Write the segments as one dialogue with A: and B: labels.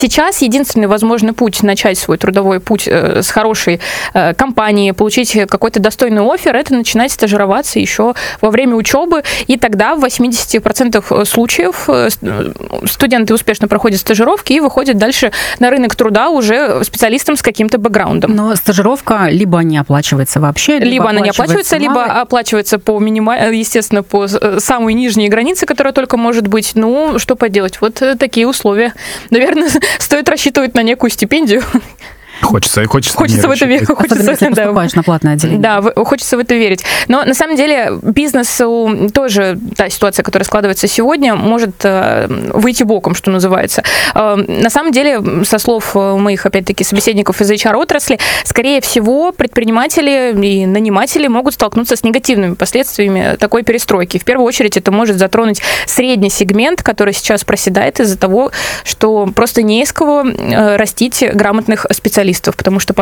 A: Сейчас единственный возможный путь начать свой трудовой путь с хорошей компании, получить какой-то достойный оффер, это начинать стажироваться еще во время учебы, и тогда в 80% случаев студенты успешно проходят стажировки и выходят дальше на рынок труда уже специалистом с каким-то бэкграундом.
B: Но стажировка либо не оплачивается вообще,
A: либо она не оплачивается, либо оплачивается по естественно, по самой нижней границе, которая только может быть. Ну, что поделать, вот такие условия. Наверное, стоит рассчитывать на некую стипендию.
C: Хочется
A: в это верить.
B: Особенно, если поступаешь на платное отделение.
A: Да, хочется в это верить. Но на самом деле бизнесу тоже та ситуация, которая складывается сегодня, может выйти боком, что называется. На самом деле, со слов моих, опять-таки, собеседников из HR-отрасли, скорее всего, предприниматели и наниматели могут столкнуться с негативными последствиями такой перестройки. В первую очередь, это может затронуть средний сегмент, который сейчас проседает из-за того, что просто не из кого растить грамотных специалистов, потому что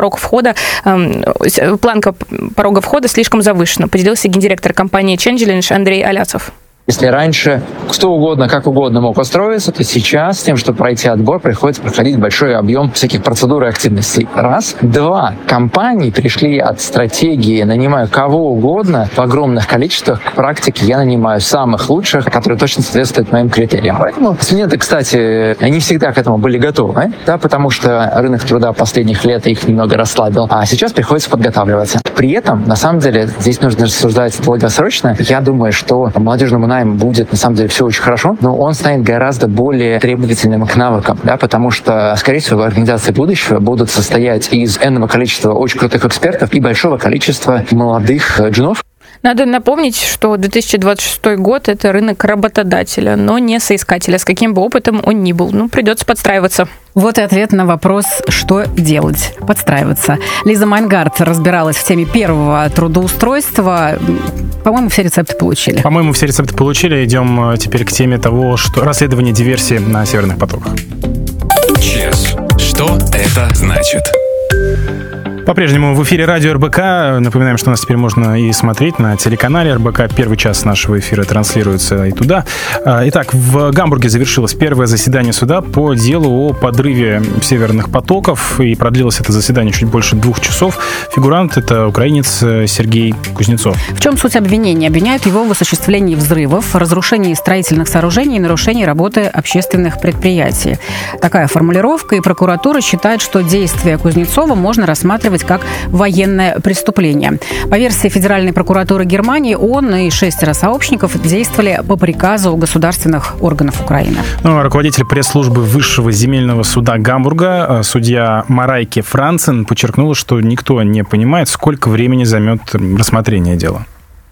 A: планка порога входа слишком завышена, поделился гендиректор компании Changelinge Андрей Аляцев.
D: Если раньше кто угодно, как угодно мог устроиться, то сейчас с тем, чтобы пройти отбор, приходится проходить большой объем всяких процедур и активностей. Раз. Два. Компании перешли от стратегии «нанимаю кого угодно» в огромных количествах к практике «я нанимаю самых лучших», которые точно соответствуют моим критериям. Поэтому студенты, кстати, не всегда к этому были готовы, да, потому что рынок труда последних лет их немного расслабил, а сейчас приходится подготавливаться. При этом, на самом деле, здесь нужно рассуждать долгосрочно. Я думаю, что молодежному найму будет, на самом деле, все очень хорошо, но он станет гораздо более требовательным к навыкам, да, потому что, скорее всего, организации будущего будут состоять из энного количества очень крутых экспертов и большого количества молодых джунов.
A: Надо напомнить, что 2026 год – это рынок работодателя, но не соискателя, с каким бы опытом он ни был. Придется подстраиваться.
B: Вот и ответ на вопрос, что делать. Подстраиваться. Лиза Майнгард разбиралась в теме первого трудоустройства. По-моему, все рецепты получили.
C: Идем теперь к теме того, что расследование диверсии на северных потоках.
E: ЧЕС. Что это значит?
C: По-прежнему в эфире радио РБК. Напоминаем, что нас теперь можно и смотреть на телеканале РБК. Первый час нашего эфира транслируется и туда. Итак, в Гамбурге завершилось первое заседание суда по делу о подрыве северных потоков. И продлилось это заседание чуть больше 2 часов. Фигурант — это украинец Сергей Кузнецов.
B: В чем суть обвинения? Обвиняют его в осуществлении взрывов, разрушении строительных сооружений и нарушении работы общественных предприятий. Такая формулировка, и прокуратура считает, что действия Кузнецова можно рассматривать как военное преступление. По версии Федеральной прокуратуры Германии, он и 6 сообщников действовали по приказу государственных органов Украины.
C: Руководитель пресс-службы Высшего земельного суда Гамбурга, судья Марайке Францен, подчеркнула, что никто не понимает, сколько времени займет рассмотрение дела.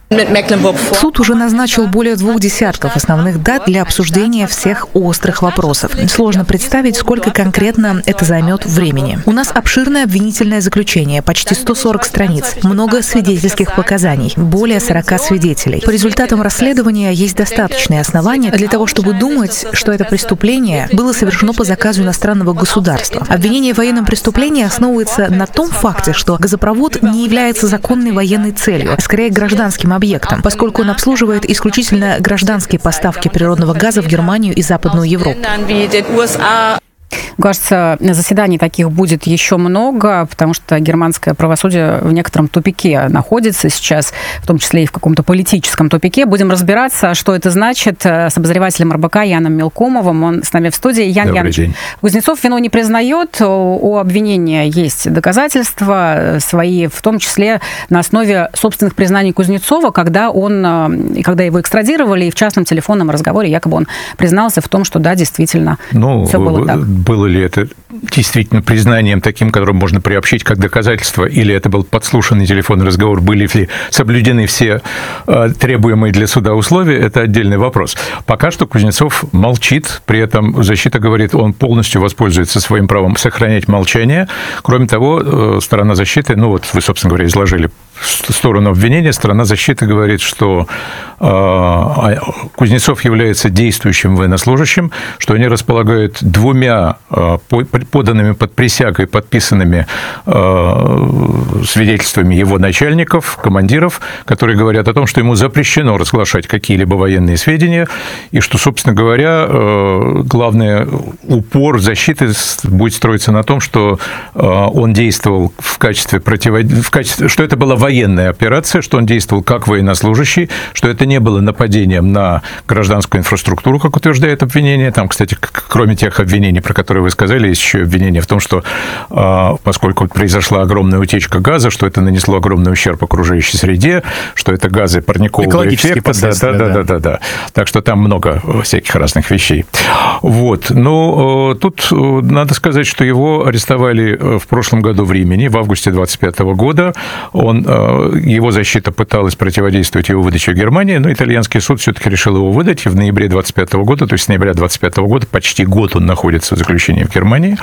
F: Суд уже назначил более 2 десятков основных дат для обсуждения всех острых вопросов. Сложно представить, сколько конкретно это займет времени. У нас обширное обвинительное заключение, почти 140 страниц, много свидетельских показаний, более 40 свидетелей. По результатам расследования есть достаточные основания для того, чтобы думать, что это преступление было совершено по заказу иностранного государства. Обвинение в военном преступлении основывается на том факте, что газопровод не является законной военной целью, а скорее гражданским объектом, поскольку он обслуживает исключительно гражданские поставки природного газа в Германию и Западную Европу.
B: Кажется, заседаний таких будет еще много, потому что германское правосудие в некотором тупике находится сейчас, в том числе и в каком-то политическом тупике. Будем разбираться, что это значит, с обозревателем РБК Яном Мелкомовым. Он с нами в студии. Ян Янович, Кузнецов вину не признает, у обвинения есть доказательства свои, в том числе на основе собственных признаний Кузнецова, когда его экстрадировали, и в частном телефонном разговоре якобы он признался в том, что да, действительно, все было так.
G: Было ли это действительно признанием таким, которым можно приобщить как доказательство, или это был подслушанный телефонный разговор, были ли соблюдены все требуемые для суда условия, это отдельный вопрос. Пока что Кузнецов молчит, при этом защита говорит, он полностью воспользуется своим правом сохранять молчание. Кроме того, сторона защиты, вы, собственно говоря, изложили сторону обвинения, сторона защиты говорит, что Кузнецов является действующим военнослужащим, что они располагают 2 поданными под присягой, подписанными свидетельствами его начальников, командиров, которые говорят о том, что ему запрещено разглашать какие-либо военные сведения, и что, собственно говоря, главный упор защиты будет строиться на том, что он действовал в качестве что это была военная операция, что он действовал как военнослужащий, что это не было нападением на гражданскую инфраструктуру, как утверждает обвинение. Там, кстати, кроме тех обвинений, про которые вы сказали, есть еще обвинение в том, что поскольку произошла огромная утечка газа, что это нанесло огромный ущерб окружающей среде, что это газы парникового эффекта. Да. Так что там много всяких разных вещей. Вот. Но тут надо сказать, что его арестовали в прошлом году в Римени, в августе 25 года. Его защита пыталась противодействовать его выдаче в Германии, но итальянский суд все-таки решил его выдать, и в ноябре 25 года, то есть с ноября 25 года, почти год он находится в заключении в Германии.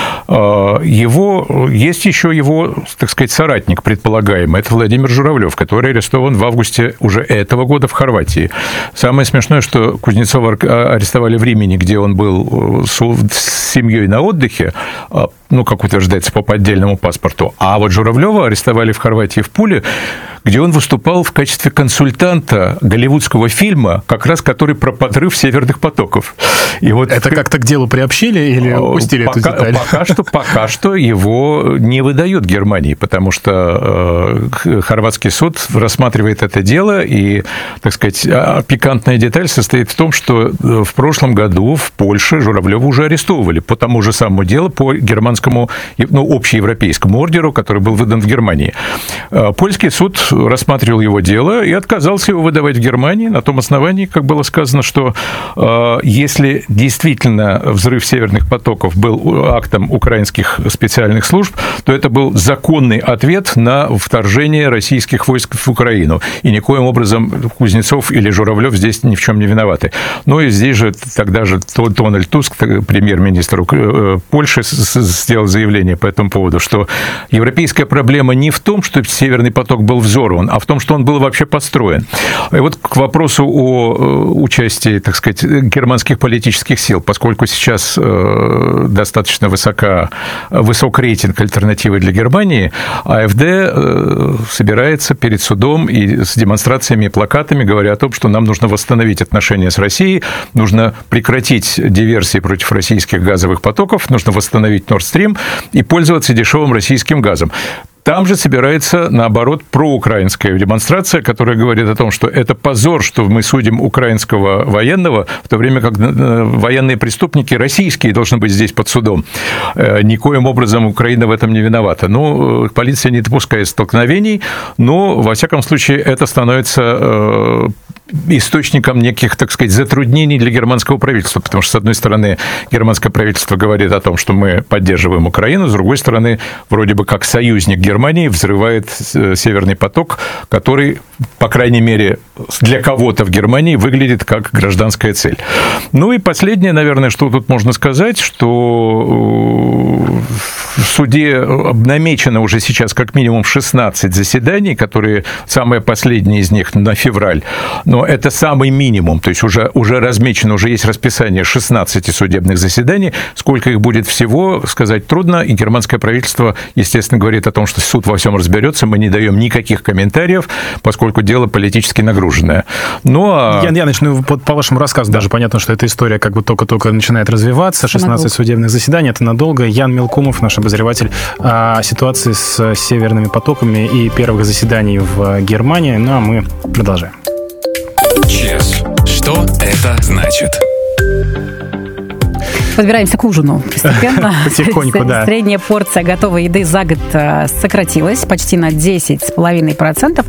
G: Есть еще его, так сказать, соратник предполагаемый, это Владимир Журавлев, который арестован в августе уже этого года в Хорватии. Самое смешное, что Кузнецова арестовали в Римени, где он был с семьей на отдыхе, как утверждается, по поддельному паспорту. А вот Журавлева арестовали в Хорватии, в Пуле, где он выступал в качестве консультанта голливудского фильма, как раз который про подрыв северных потоков. И вот
C: это как-то к делу приобщили или упустили эту деталь?
G: Пока что его не выдают Германии, потому что хорватский суд рассматривает это дело, и, так сказать, пикантная деталь состоит в том, что в прошлом году в Польше Журавлева уже арестовывали по тому же самому делу, по германскому, общеевропейскому ордеру, который был выдан в Германии. Польский суд рассматривал его дело и отказался его выдавать в Германии на том основании, как было сказано, что если действительно взрыв северных потоков был актом украинских специальных служб, то это был законный ответ на вторжение российских войск в Украину. И никоим образом Кузнецов или Журавлев здесь ни в чем не виноваты. Ну и здесь же тогда же Дональд Туск, премьер-министр Польши, сделал заявление по этому поводу, что европейская проблема не в том, что Северный поток был взорван, а в том, что он был вообще построен. И вот к вопросу о участии, так сказать, германских политических сил, поскольку сейчас достаточно высок рейтинг альтернативы для Германии, АфД собирается перед судом и с демонстрациями и плакатами, говоря о том, что нам нужно восстановить отношения с Россией, нужно прекратить диверсии против российских газовых потоков, нужно восстановить Nord Stream и пользоваться дешевым российским газом. Там же собирается, наоборот, проукраинская демонстрация, которая говорит о том, что это позор, что мы судим украинского военного, в то время как военные преступники российские должны быть здесь под судом. Никоим образом Украина в этом не виновата. Полиция не допускает столкновений, но, во всяком случае, это становится источником неких, так сказать, затруднений для германского правительства, потому что, с одной стороны, германское правительство говорит о том, что мы поддерживаем Украину, с другой стороны, вроде бы как союзник Германии взрывает Северный поток, который, по крайней мере, для кого-то в Германии выглядит как гражданская цель. Ну и последнее, наверное, что тут можно сказать, что в суде намечено уже сейчас как минимум 16 заседаний, которые, самое последнее из них на февраль, но это самый минимум, то есть уже размечено, уже есть расписание 16 судебных заседаний. Сколько их будет всего, сказать трудно, и германское правительство, естественно, говорит о том, что суд во всем разберется, мы не даем никаких комментариев, поскольку дело политически нагруженное.
C: Яныч, по вашему рассказу даже понятно, что эта история как бы только-только начинает развиваться, 16 судебных заседаний, это надолго. Ян Мелкумов, наш обозреватель, о ситуации с северными потоками и первых заседаний в Германии. Ну, а мы продолжаем.
E: ЧЕС. Что это значит?
B: Подбираемся к ужину постепенно.
C: Потихоньку, да.
B: Средняя порция готовой еды за год сократилась почти на 10,5%,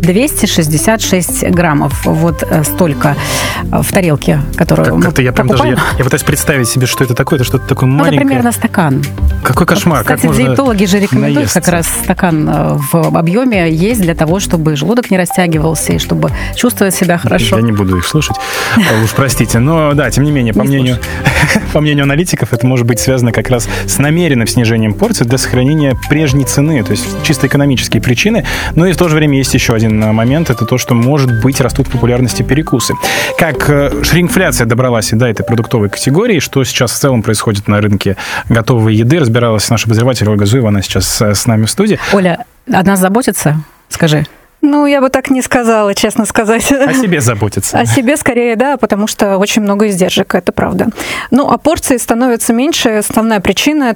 B: 266 граммов. Вот столько в тарелке, которую мы покупаем.
C: Я пытаюсь представить себе, что это такое. Это что-то такое маленькое.
B: Это примерно стакан.
C: Какой кошмар.
B: Кстати, диетологи же рекомендуют как раз стакан в объеме есть для того, чтобы желудок не растягивался и чтобы чувствовать себя хорошо.
C: Я не буду их слушать. Уж простите. Но да, тем не менее, по мнению мнению аналитиков, это может быть связано как раз с намеренным снижением порций для сохранения прежней цены, то есть чисто экономические причины. Но и в то же время есть еще один момент, это то, что, может быть, растут в популярности перекусы. Как шрингфляция добралась и до этой продуктовой категории, что сейчас в целом происходит на рынке готовой еды, разбиралась наш обозреватель Ольга Зуева, она сейчас с нами в студии.
B: Оля, о нас заботится? Скажи.
H: Ну, я бы так не сказала, честно сказать.
C: О себе заботиться.
H: О себе скорее, да, потому что очень много издержек, это правда. Ну, а порции становятся меньше. Основная причина